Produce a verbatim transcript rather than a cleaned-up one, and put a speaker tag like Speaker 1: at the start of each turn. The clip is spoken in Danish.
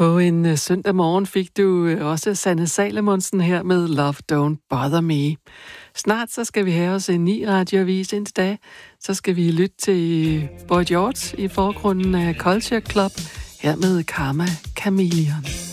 Speaker 1: På en uh, søndag morgen fik du uh, også Sanne Salomonsen her med Love Don't Bother Me. Snart så skal vi have os en ny radioavis indtil da. Så skal vi lytte til Boy George i forgrunden af Culture Club her med Karma Chameleon.